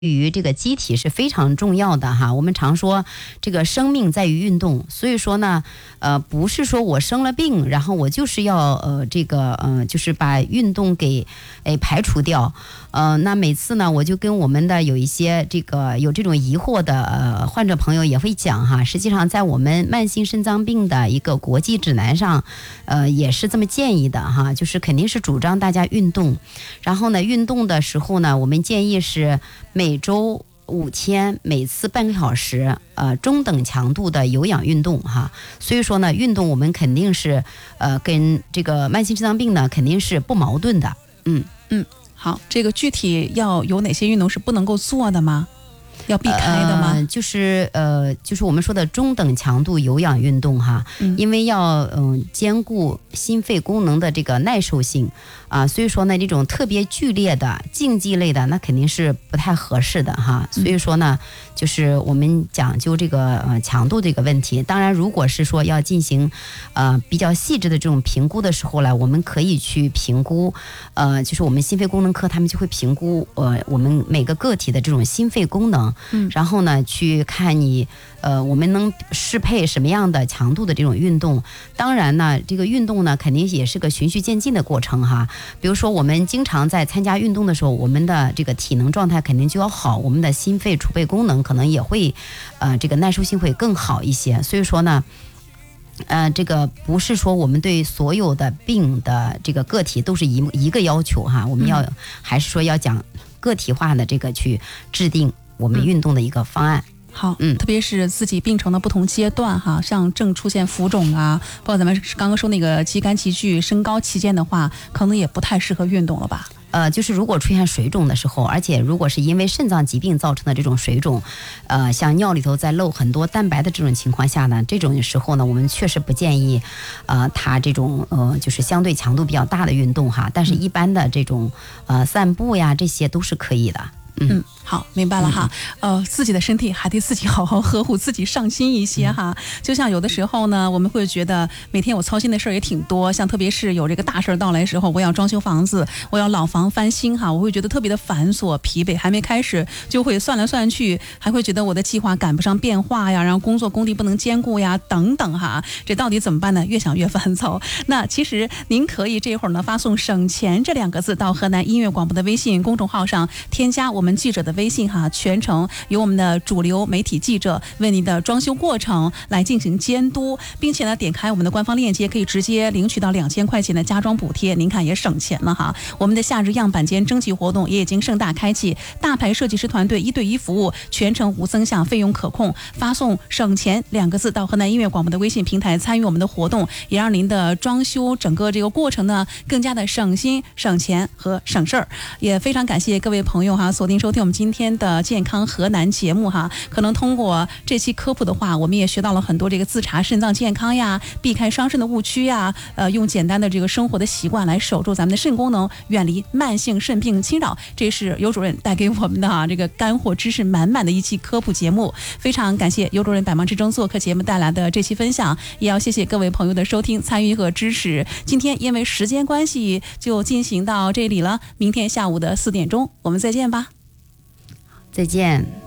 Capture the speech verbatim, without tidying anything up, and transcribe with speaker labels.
Speaker 1: 于这个机体是非常重要的哈，我们常说这个生命在于运动，所以说呢，呃，不是说我生了病，然后我就是要呃这个呃就是把运动给诶排除掉，呃，那每次呢，我就跟我们的有一些这个有这种疑惑的呃患者朋友也会讲哈，实际上在我们慢性肾脏病的一个国际指南上，呃也是这么建议的哈，就是肯定是主张大家运动，然后呢，运动的时候呢，我们建议是每周五天，每次半个小时，呃，中等强度的有氧运动哈。所以说呢，运动我们肯定是，呃，跟这个慢性肾脏病呢肯定是不矛盾的。嗯
Speaker 2: 嗯，好，这个具体要有哪些运动是不能够做的吗？要避开的吗？
Speaker 1: 呃、就是呃，就是我们说的中等强度有氧运动哈，嗯、因为要嗯、呃、兼顾心肺功能的这个耐受性啊，所以说呢，这种特别剧烈的竞技类的，那肯定是不太合适的哈。所以说呢，就是我们讲究这个呃强度这个问题。当然，如果是说要进行呃比较细致的这种评估的时候呢，我们可以去评估，呃，就是我们心肺功能科他们就会评估呃我们每个个体的这种心肺功能。嗯，然后呢，去看你，呃，我们能适配什么样的强度的这种运动。当然呢，这个运动呢，肯定也是个循序渐进的过程哈。比如说，我们经常在参加运动的时候，我们的这个体能状态肯定就要好，我们的心肺储备功能可能也会，呃，这个耐受性会更好一些。所以说呢，呃，这个不是说我们对所有的病的这个个体都是一一个要求哈，我们要、嗯、还是说要讲个体化的这个去制定我们运动的一个方案。
Speaker 2: 嗯好，嗯，特别是自己病程的不同阶段哈，像正出现浮肿啊，包括咱们刚刚说那个肌酐气聚、升高期间的话，可能也不太适合运动了吧？
Speaker 1: 呃，就是如果出现水肿的时候，而且如果是因为肾脏疾病造成的这种水肿，呃，像尿里头在漏很多蛋白的这种情况下呢，这种时候呢，我们确实不建议，呃，他这种呃就是相对强度比较大的运动哈，但是一般的这种呃散步呀，这些都是可以的。
Speaker 2: 嗯，好，明白了哈。呃，自己的身体还得自己好好呵护，自己上心一些哈。就像有的时候呢，我们会觉得每天我操心的事儿也挺多，像特别是有这个大事儿到来的时候，我要装修房子，我要老房翻新哈，我会觉得特别的繁琐疲惫，还没开始就会算来算去，还会觉得我的计划赶不上变化呀，然后工作工地不能兼顾呀，等等哈。这到底怎么办呢？越想越烦躁。那其实您可以这会儿呢发送省钱这两个字到河南音乐广播的微信公众号上，添加我们记者的微信哈，全程由我们的主流媒体记者为您的装修过程来进行监督，并且呢，点开我们的官方链接，可以直接领取到两千块钱的家装补贴，您看也省钱了哈。我们的夏日样板间征集活动也已经盛大开启，大牌设计师团队一对一服务，全程无增项，费用可控。发送省钱两个字到河南音乐广播的微信平台，参与我们的活动，也让您的装修整个这个过程呢更加的省心、省钱和省事儿。也非常感谢各位朋友哈，锁定收听我们今天的健康河南节目哈。可能通过这期科普的话，我们也学到了很多这个自查肾脏健康呀，避开伤肾的误区呀，呃，用简单的这个生活的习惯来守住咱们的肾功能，远离慢性肾病侵扰。这是尤主任带给我们的啊这个干货知识满满的一期科普节目。非常感谢尤主任百忙之中做客节目带来的这期分享，也要谢谢各位朋友的收听、参与和支持。今天因为时间关系就进行到这里了，明天下午的四点钟我们再见吧。
Speaker 1: 再见。